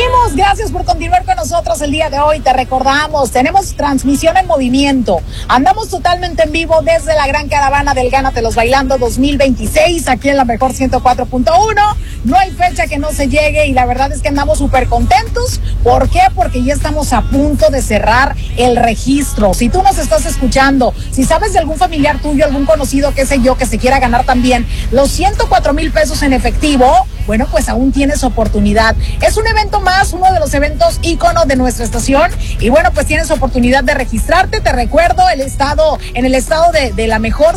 Seguimos, gracias por continuar con nosotros el día de hoy. Te recordamos, tenemos transmisión en movimiento. Andamos totalmente en vivo desde la gran caravana del Gánatelos Bailando 2026, aquí en la mejor 104.1. No hay fecha que no se llegue y la verdad es que andamos súper contentos. ¿Por qué? Porque ya estamos a punto de cerrar el registro. Si tú nos estás escuchando, si sabes de algún familiar tuyo, algún conocido, qué sé yo, que se quiera ganar también los 104,000 pesos en efectivo, bueno, pues aún tienes oportunidad. Es un evento más, uno de los eventos ícono de nuestra estación y bueno, pues tienes oportunidad de registrarte. Te recuerdo en el estado de la mejor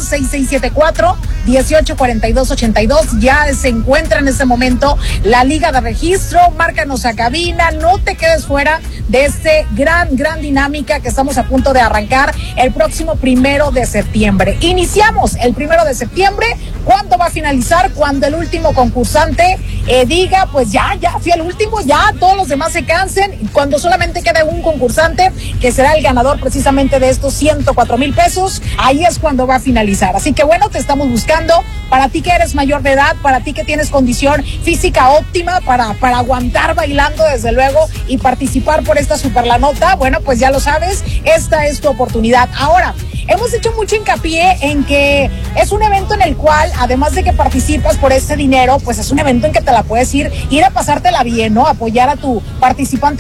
6674-184282 ya se encuentra en este momento la liga de registro. Márcanos a cabina, no te quedes fuera de este gran dinámica que estamos a punto de arrancar el próximo 1 de septiembre. Iniciamos el 1 de septiembre. ¿Cuándo va a finalizar? Cuando el último concursante diga, pues ya fui el último, ya todos los demás se cansen, cuando solamente quede un concursante que será el ganador precisamente de estos 104,000 pesos, ahí es cuando va a finalizar. Así que bueno, te estamos buscando para ti que eres mayor de edad, para ti que tienes condición física óptima para aguantar bailando desde luego y participar por esta super la nota. Bueno, pues ya lo sabes, esta es tu oportunidad. Ahora, hemos hecho mucho hincapié en que es un evento en el cual, además de que participas por este dinero, pues es un evento en que te la puedes ir a pasártela bien, ¿no? Apoyar a tu participante